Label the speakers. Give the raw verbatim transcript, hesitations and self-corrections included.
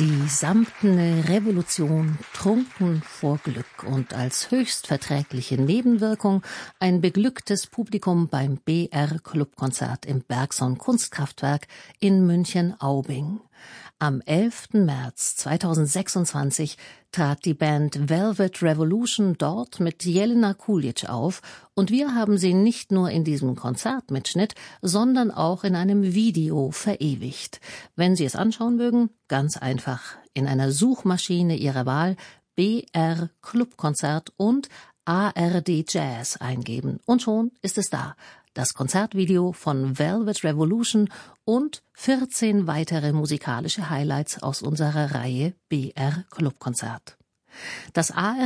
Speaker 1: Die samtene Revolution, trunken vor Glück und als höchst verträgliche Nebenwirkung ein beglücktes Publikum beim B R-Clubkonzert im Bergson Kunstkraftwerk in München-Aubing. Am elften März zweitausendsechsundzwanzig trat die Band Velvet Revolution dort mit Jelena Kulic auf und wir haben sie nicht nur in diesem Konzertmitschnitt, sondern auch in einem Video verewigt. Wenn Sie es anschauen mögen, ganz einfach in einer Suchmaschine Ihrer Wahl B R Clubkonzert und A R D Jazz eingeben und schon ist es da. Das Konzertvideo von Velvet Revolution und vierzehn weitere musikalische Highlights aus unserer Reihe B R Clubkonzert. Das A R